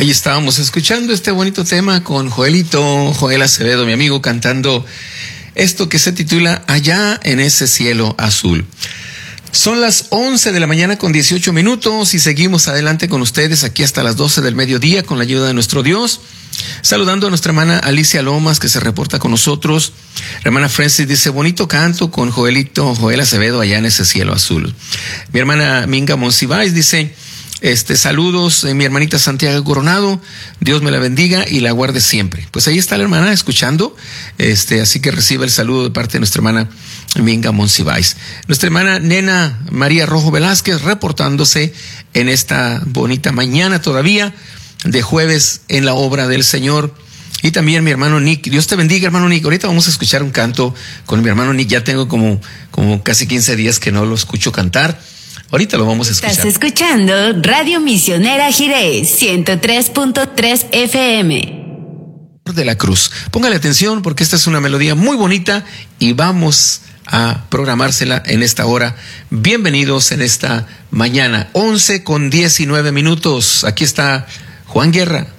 Ahí estábamos escuchando este bonito tema con Joel Acevedo, mi amigo, cantando esto que se titula Allá en ese cielo azul. Son las 11 de la mañana con 18 minutos y seguimos adelante con ustedes aquí hasta las 12 del mediodía con la ayuda de nuestro Dios. Saludando a nuestra hermana Alicia Lomas, que se reporta con nosotros. La hermana Francis dice, bonito canto con Joel Acevedo allá en ese cielo azul. Mi hermana Minga Monsiváis dice, saludos, mi hermanita Santiago Coronado, Dios me la bendiga y la guarde siempre. Pues ahí está la hermana escuchando, así que recibe el saludo de parte de nuestra hermana Minga Monsiváis. Nuestra hermana Nena María Rojo Velázquez reportándose en esta bonita mañana todavía de jueves en la obra del Señor. Y también mi hermano Nick, Dios te bendiga, hermano Nick. Ahorita vamos a escuchar un canto con mi hermano Nick, ya tengo como casi 15 días que no lo escucho cantar. Ahorita lo vamos a escuchar. Estás escuchando Radio Misionera Jiré, 103.3 FM. De la Cruz. Póngale atención porque esta es una melodía muy bonita y vamos a programársela en esta hora. Bienvenidos en esta mañana, 11 con 19 minutos. Aquí está Juan Guerra.